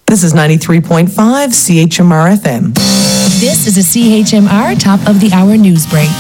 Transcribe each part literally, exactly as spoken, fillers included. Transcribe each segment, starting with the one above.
This is ninety-three point five C H M R F M. This is a C H M R top of the hour news break.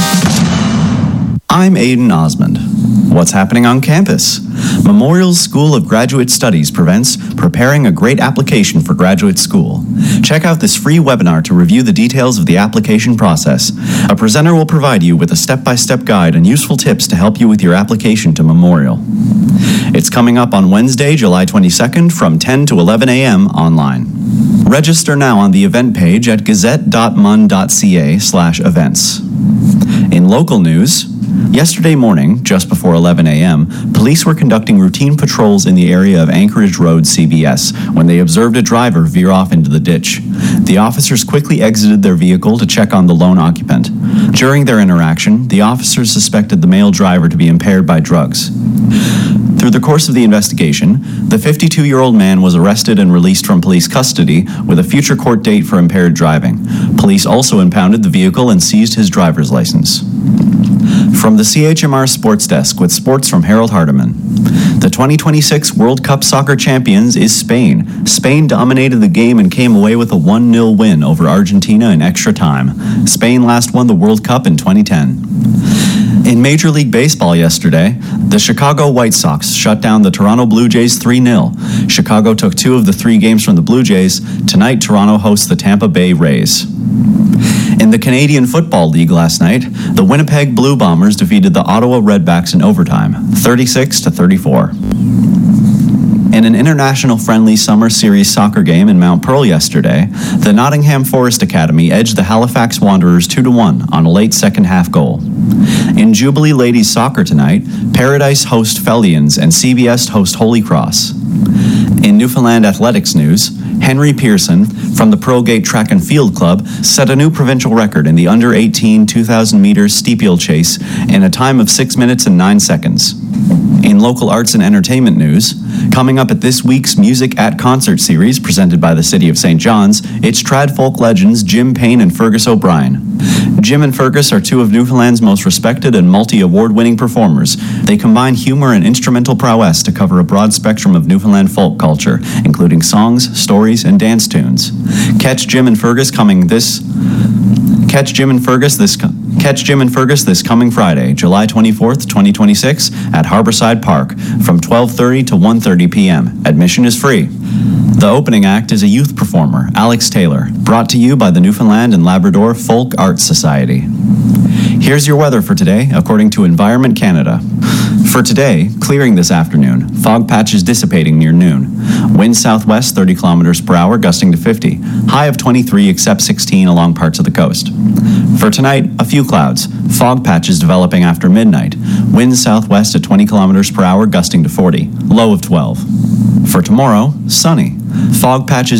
I'm Aidan Osmond. What's happening on campus? Memorial's School of Graduate Studies presents Preparing a Great Application for Graduate School. Check out this free webinar to review the details of the application process. A presenter will provide you with a step-by-step guide and useful tips to help you with your application to Memorial. It's coming up on Wednesday, July twenty-second from ten to eleven a.m. online. Register now on the event page at gazette.mun.ca slash events. In local news, yesterday morning, just before eleven a.m., police were conducting routine patrols in the area of Anchorage Road C B S when they observed a driver veer off into the ditch. The officers quickly exited their vehicle to check on the lone occupant. During their interaction, the officers suspected the male driver to be impaired by drugs. Through the course of the investigation, the fifty-two-year-old man was arrested and released from police custody with a future court date for impaired driving. Police also impounded the vehicle and seized his driver's license. From the C H M R Sports Desk with sports from Harold Hardiman. The twenty twenty-six World Cup soccer champions is Spain. Spain dominated the game and came away with a one nil win over Argentina in extra time. Spain last won the World Cup in twenty ten. In Major League Baseball yesterday, the Chicago White Sox shut down the Toronto Blue Jays three nil. Chicago took two of the three games from the Blue Jays. Tonight, Toronto hosts the Tampa Bay Rays. In the Canadian Football League last night, the Winnipeg Blue Bombers defeated the Ottawa Redbacks in overtime, thirty-six to thirty-four. In an international friendly summer series soccer game in Mount Pearl yesterday, the Nottingham Forest Academy edged the Halifax Wanderers two to one on a late second half goal. In Jubilee Ladies Soccer tonight, Paradise host Feldians and C B S host Holy Cross. In Newfoundland athletics news, Henry Pearson from the Pearlgate Track and Field Club set a new provincial record in the under eighteen two thousand meter steeple chase in a time of six minutes and nine seconds. In local arts and entertainment news, coming up at this week's Music at Concert series presented by the City of Saint John's, it's trad folk legends Jim Payne and Fergus O'Brien. Jim and Fergus are two of Newfoundland's most respected and multi-award-winning performers. They combine humor and instrumental prowess to cover a broad spectrum of Newfoundland folk culture, including songs, stories, and dance tunes. Catch Jim and Fergus coming this... Catch Jim and Fergus this... Catch Jim and Fergus this coming Friday, July twenty-fourth, twenty twenty-six, at Harborside Park from twelve thirty to one thirty p.m. Admission is free. The opening act is a youth performer, Alex Taylor, brought to you by the Newfoundland and Labrador Folk Arts Society. Here's your weather for today, according to Environment Canada. For today, clearing this afternoon, fog patches dissipating near noon. Wind southwest thirty kilometers per hour, gusting to fifty. High of twenty-three, except sixteen along parts of the coast. For tonight, a few clouds. Fog patches developing after midnight. Wind southwest at twenty kilometers per hour, gusting to forty. Low of twelve. For tomorrow, sunny. Fog patches